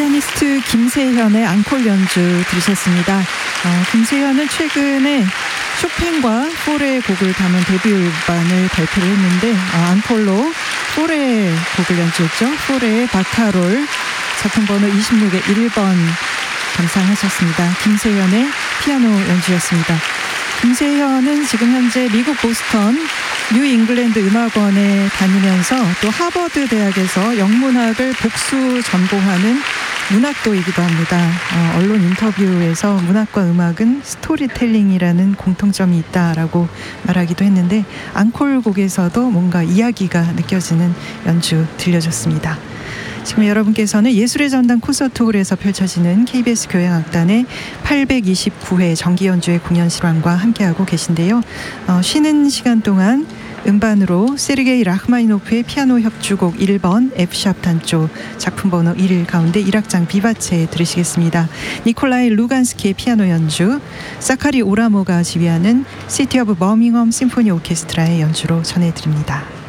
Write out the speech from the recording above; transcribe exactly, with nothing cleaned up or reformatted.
피아니스트 김세현의 앙콜 연주 들으셨습니다. 어, 김세현은 최근에 쇼팽과 포레의 곡을 담은 데뷔 음반을 발표를 했는데 어, 앙콜로 포레의 곡을 연주했죠. 포레의 바카롤 작품 번호 이십육의 일 번 감상하셨습니다. 김세현의 피아노 연주였습니다. 김세현은 지금 현재 미국 보스턴 뉴 잉글랜드 음악원에 다니면서 또 하버드 대학에서 영문학을 복수 전공하는 문학도이기도 합니다. 어, 언론 인터뷰에서 문학과 음악은 스토리텔링이라는 공통점이 있다라고 말하기도 했는데 앙콜 곡에서도 뭔가 이야기가 느껴지는 연주 들려줬습니다. 지금 여러분께서는 예술의 전당 콘서트홀에서 펼쳐지는 케이비에스 교향악단의 팔백이십구 회 정기연주회 공연 실황과 함께하고 계신데요. 어, 쉬는 시간 동안 음반으로 세르게이 라흐마니노프의 피아노 협주곡 일 번 F샵 단조 작품 번호 일 가운데 일 악장 비바체 들으시겠습니다. 니콜라이 루간스키의 피아노 연주, 사카리 오라모가 지휘하는 시티 오브 버밍엄 심포니 오케스트라의 연주로 전해드립니다.